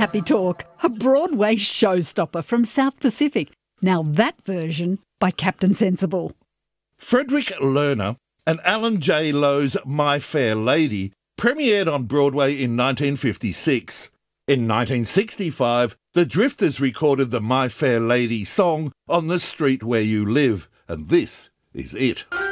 Happy Talk, a Broadway showstopper from South Pacific. Now that version by Captain Sensible. Frederick Lerner and Alan J. Lowe's My Fair Lady premiered on Broadway in 1956. In 1965, the Drifters recorded the My Fair Lady song on the street where you live, and this is it.